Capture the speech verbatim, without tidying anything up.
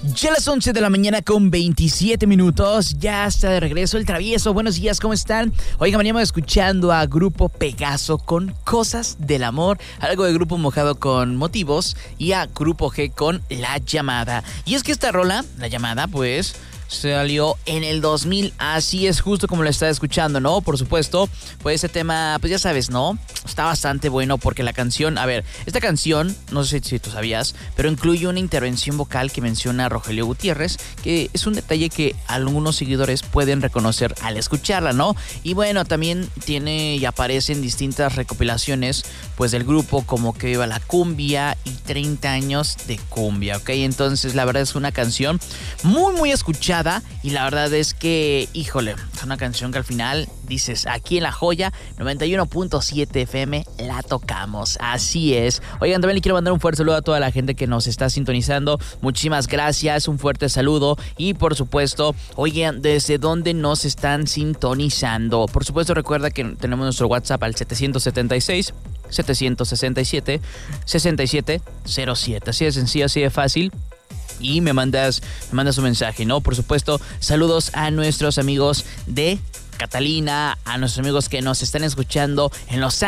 Ya a las once de la mañana con veintisiete minutos, ya está de regreso el Travieso. Buenos días, ¿cómo están? Oigan, veníamos escuchando a Grupo Pegaso con Cosas del Amor, algo de Grupo Mojado con Motivos y a Grupo G con La Llamada. Y es que esta rola, La Llamada, pues salió en el dos mil, así es, justo como lo está escuchando, ¿no? Por supuesto, pues ese tema, pues ya sabes, ¿no? Está bastante bueno porque la canción, a ver, esta canción, no sé si tú sabías, pero incluye una intervención vocal que menciona a Rogelio Gutiérrez, que es un detalle que algunos seguidores pueden reconocer al escucharla, ¿no? Y bueno, también tiene y aparece en distintas recopilaciones, pues del grupo, como Que Viva la Cumbia y treinta años de cumbia, ¿ok? Entonces, la verdad es una canción muy, muy escuchada. Y la verdad es que, híjole, es una canción que al final dices, aquí en La Joya noventa y uno punto siete F M la tocamos, así es. Oigan, también le quiero mandar un fuerte saludo a toda la gente que nos está sintonizando. Muchísimas gracias, un fuerte saludo. Y por supuesto, oigan, ¿desde dónde nos están sintonizando? Por supuesto, recuerda que tenemos nuestro WhatsApp al setecientos setenta y seis, setecientos sesenta y siete, sesenta y siete cero siete. Así de sencillo, así de fácil. Y me mandas, me mandas un mensaje, ¿no? Por supuesto, saludos a nuestros amigos de Catalina, a nuestros amigos que nos están escuchando en Los